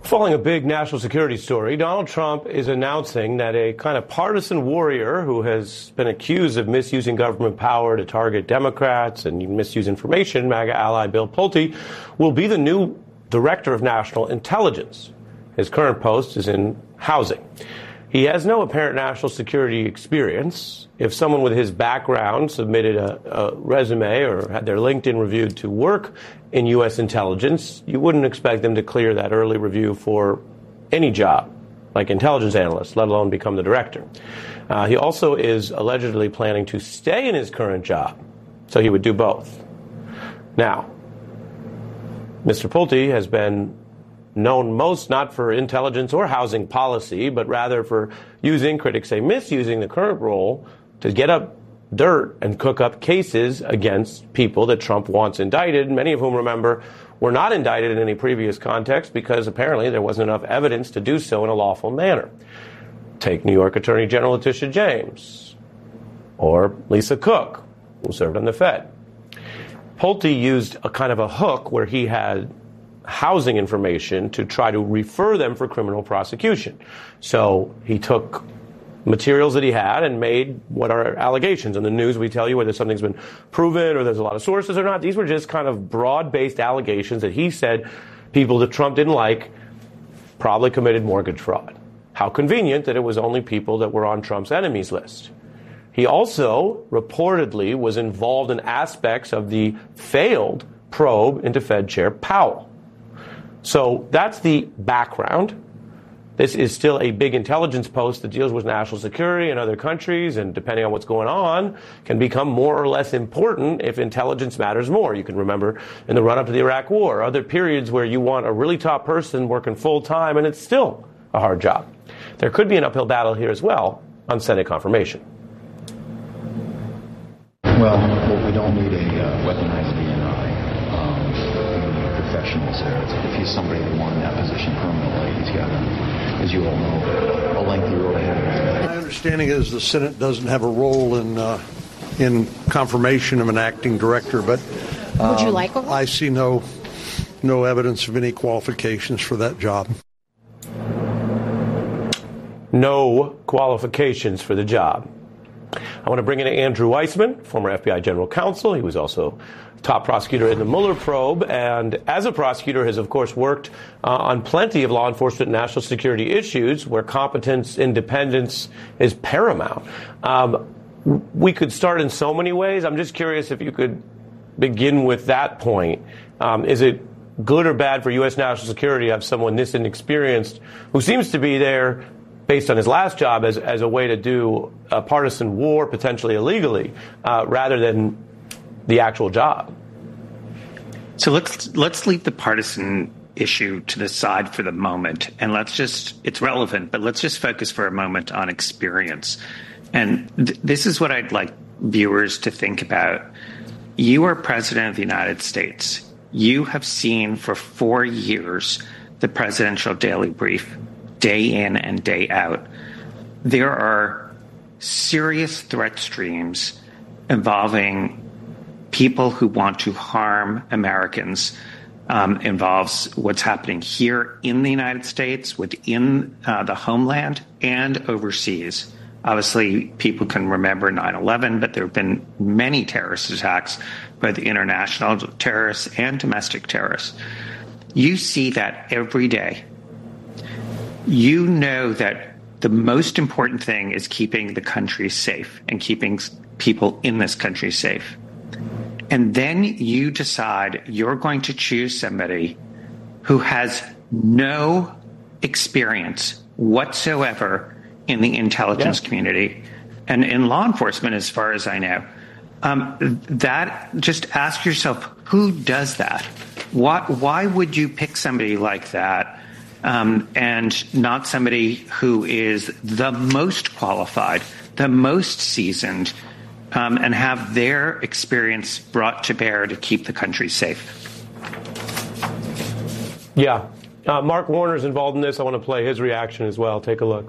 Following a big national security story, Donald Trump is announcing that a kind of partisan warrior who has been accused of misusing government power to target Democrats and misuse information, MAGA ally Bill Pulte, will be the new director of national intelligence. His current post is in housing. He has no apparent national security experience. If someone with his background submitted a resume or had their LinkedIn reviewed to work in U.S. intelligence, you wouldn't expect them to clear that early review for any job, like intelligence analyst, let alone become the director. He also is allegedly planning to stay in his current job, so he would do both. Now, Mr. Pulte has been known most not for intelligence or housing policy, but rather for using, critics say misusing, the current role to get up dirt and cook up cases against people that Trump wants indicted, many of whom, remember, were not indicted in any previous context because apparently there wasn't enough evidence to do so in a lawful manner. Take New York Attorney General Letitia James or Lisa Cook, who served on the Fed. Pulte used a kind of a hook where he had housing information to try to refer them for criminal prosecution. So he took materials that he had and made what are allegations. In the news, we tell you whether something's been proven or there's a lot of sources or not. These were just kind of broad-based allegations that he said people that Trump didn't like probably committed mortgage fraud. How convenient that it was only people that were on Trump's enemies list. He also reportedly was involved in aspects of the failed probe into Fed Chair Powell. So that's the background. This is still a big intelligence post that deals with national security in other countries, and depending on what's going on, can become more or less important if intelligence matters more. You can remember in the run-up to the Iraq War, other periods where you want a really top person working full-time, and it's still a hard job. There could be an uphill battle here as well on Senate confirmation. Well, we don't need a weaponized DNI. Professionals there. If he's somebody that wanted that position permanently, he's got, as you all know, a lengthy road ahead of him. My understanding is the Senate doesn't have a role in confirmation of an acting director, but would you like one? I see no evidence of any qualifications for that job. No qualifications for the job. I want to bring in Andrew Weissmann, former FBI general counsel. He was also top prosecutor in the Mueller probe, and as a prosecutor has, of course, worked on plenty of law enforcement and national security issues where competence, independence is paramount. We could start in so many ways. I'm just curious if you could begin with that point. Is it good or bad for U.S. national security to have someone this inexperienced who seems to be there based on his last job as a way to do a partisan war, potentially illegally, rather than the actual job? So let's leave the partisan issue to the side for the moment, and it's relevant, but let's just focus for a moment on experience. And this is what I'd like viewers to think about. You are president of the United States. You have seen for 4 years the presidential daily brief, day in and day out. There are serious threat streams involving people who want to harm Americans. Involves what's happening here in the United States, within the homeland, and overseas. Obviously, people can remember 9/11, but there have been many terrorist attacks, both international terrorists and domestic terrorists. You see that every day. You know that the most important thing is keeping the country safe and keeping people in this country safe. And then you decide you're going to choose somebody who has no experience whatsoever in the intelligence community and in law enforcement, as far as I know. That, just ask yourself, who does that? Why would you pick somebody like that and not somebody who is the most qualified, the most seasoned, and have their experience brought to bear to keep the country safe? Yeah. Mark Warner's involved in this. I want to play his reaction as well. Take a look.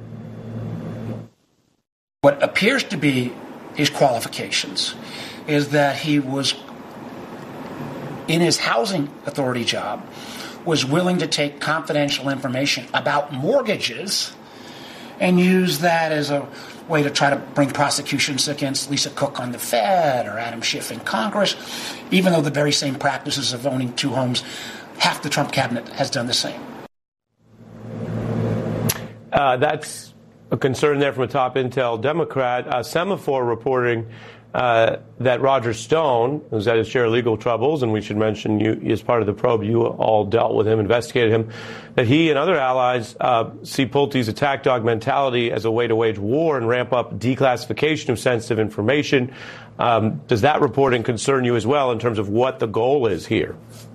What appears to be his qualifications is that he was in his housing authority job was willing to take confidential information about mortgages and use that as a way to try to bring prosecutions against Lisa Cook on the Fed or Adam Schiff in Congress, even though the very same practices of owning two homes, half the Trump cabinet has done the same. That's a concern there from a top intel Democrat. Semaphore reporting that Roger Stone, who's had his share of legal troubles, and we should mention you as part of the probe, you all dealt with him, investigated him, that he and other allies see Pulte's attack dog mentality as a way to wage war and ramp up declassification of sensitive information. Does that reporting concern you as well in terms of what the goal is here?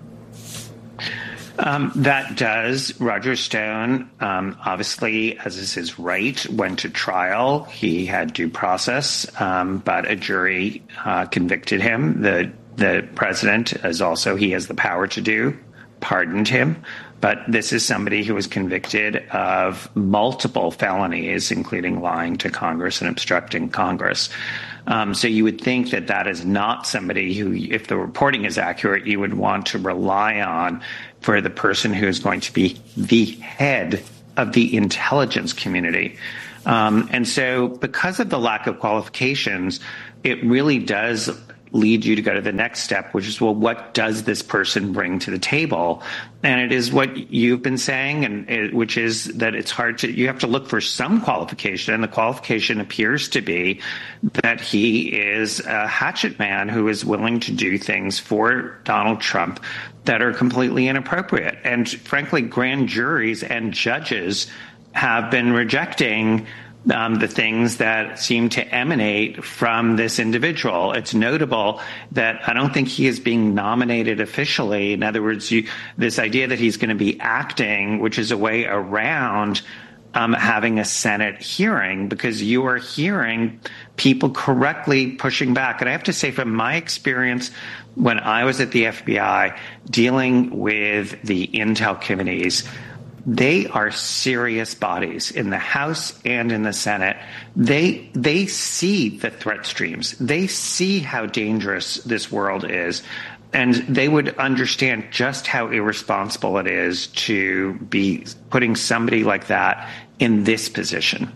That does. Roger Stone, obviously, as is his right, went to trial. He had due process, but a jury convicted him. The president, as also he has the power to do, pardoned him. But this is somebody who was convicted of multiple felonies, including lying to Congress and obstructing Congress. So you would think that that is not somebody who, if the reporting is accurate, you would want to rely on for the person who is going to be the head of the intelligence community. And so because of the lack of qualifications, it really does lead you to go to the next step, which is, well, what does this person bring to the table? And it is what you've been saying, which is that it's hard to, you have to look for some qualification. And the qualification appears to be that he is a hatchet man who is willing to do things for Donald Trump that are completely inappropriate. And frankly, grand juries and judges have been rejecting the things that seem to emanate from this individual. It's notable that I don't think he is being nominated officially. In other words, this idea that he's going to be acting, which is a way around having a Senate hearing, because you are hearing people correctly pushing back. And I have to say, from my experience when I was at the FBI dealing with the intel committees, they are serious bodies in the House and in the Senate. They see the threat streams. They see how dangerous this world is. And they would understand just how irresponsible it is to be putting somebody like that in this position.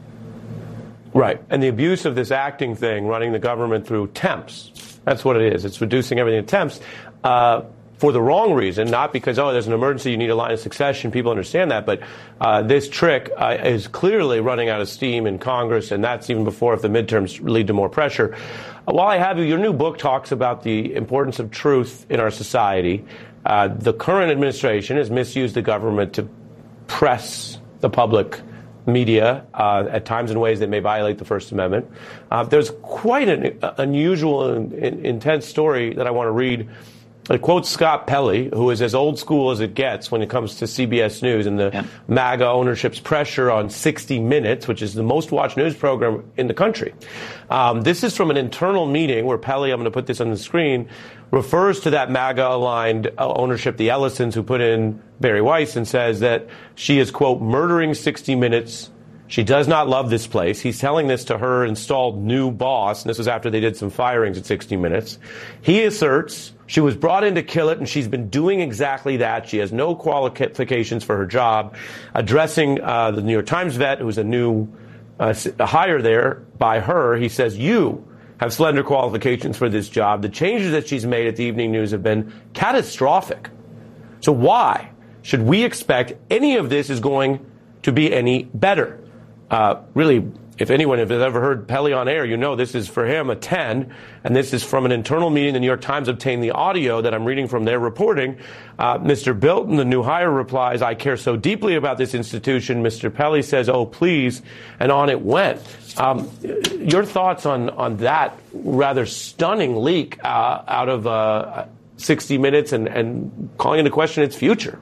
Right. And the abuse of this acting thing, running the government through temps, that's what it is. It's reducing everything to temps. For the wrong reason, not because, there's an emergency, you need a line of succession, people understand that, but this trick is clearly running out of steam in Congress, and that's even before if the midterms lead to more pressure. While I have you, your new book talks about the importance of truth in our society. The current administration has misused the government to press the public media at times in ways that may violate the First Amendment. There's quite an unusual and intense story that I want to read. It quotes Scott Pelley, who is as old school as it gets when it comes to CBS News and the MAGA ownership's pressure on 60 Minutes, which is the most watched news program in the country. This is from an internal meeting where Pelley, I'm going to put this on the screen, refers to that MAGA-aligned ownership, the Ellisons, who put in Bari Weiss, and says that she is, quote, murdering 60 Minutes. She does not love this place. He's telling this to her installed new boss, and this was after they did some firings at 60 Minutes. He asserts she was brought in to kill it, and she's been doing exactly that. She has no qualifications for her job. Addressing the New York Times vet, who's a new hire there by her, he says, you have slender qualifications for this job. The changes that she's made at the Evening News have been catastrophic. So why should we expect any of this is going to be any better? Really, if anyone has ever heard Pelley on air, you know this is for him a 10, and this is from an internal meeting. The New York Times obtained the audio that I'm reading from their reporting. Mr. Bilton, the new hire, replies, I care so deeply about this institution. Mr. Pelley says, oh, please, and on it went. Your thoughts on that rather stunning leak out of 60 Minutes and calling into question its future?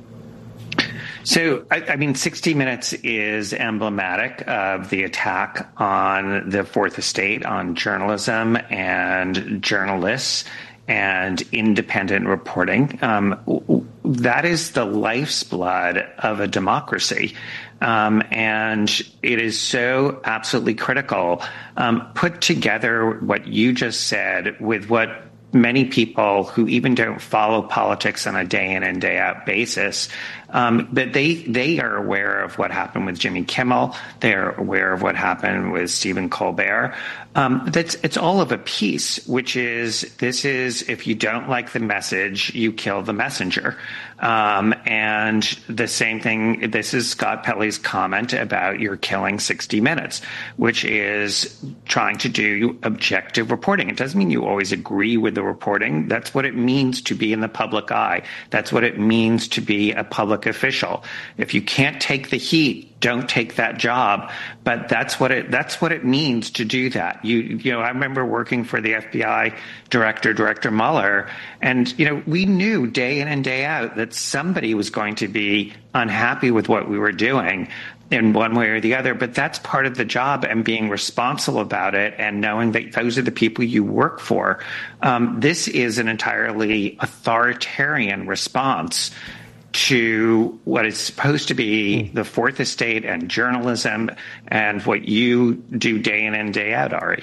So, I mean, 60 Minutes is emblematic of the attack on the Fourth Estate, on journalism and journalists and independent reporting. That is the life's blood of a democracy. And it is so absolutely critical. Put together what you just said with what many people who even don't follow politics on a day in and day out basis, but they are aware of what happened with Jimmy Kimmel. They're aware of what happened with Stephen Colbert. It's all of a piece, which is, this is, if you don't like the message, you kill the messenger. And the same thing, this is Scott Pelley's comment about you're killing 60 Minutes, which is trying to do objective reporting. It doesn't mean you always agree with the reporting. That's what it means to be in the public eye. That's what it means to be a public official. If you can't take the heat, don't take that job. But that's what it means to do that. You know, I remember working for the FBI Director Mueller, and, you know, we knew day in and day out that somebody was going to be unhappy with what we were doing in one way or the other, but that's part of the job, and being responsible about it and knowing that those are the people you work for. This is an entirely authoritarian response to what is supposed to be the Fourth Estate and journalism and what you do day in and day out, Ari.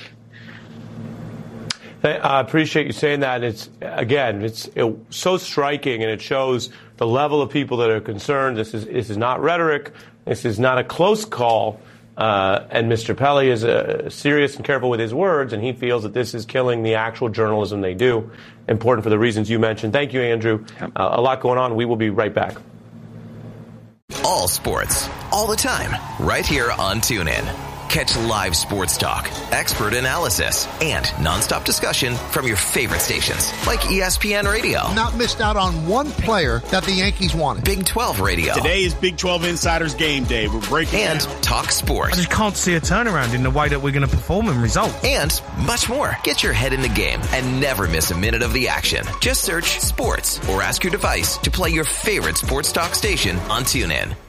I appreciate you saying that. It's so striking, and it shows the level of people that are concerned. This is not rhetoric. This is not a close call. And Mr. Pelley is serious and careful with his words, and he feels that this is killing the actual journalism they do. Important for the reasons you mentioned. Thank you, Andrew. A lot going on. We will be right back. All sports, all the time, right here on TuneIn. Catch live sports talk, expert analysis, and nonstop discussion from your favorite stations, like ESPN Radio. Not missed out on one player that the Yankees wanted. Big 12 Radio. Today is Big 12 Insiders Game Day. We're breaking and down. Talk sports. I just can't see a turnaround in the way that we're going to perform and result. And much more. Get your head in the game and never miss a minute of the action. Just search sports or ask your device to play your favorite sports talk station on TuneIn.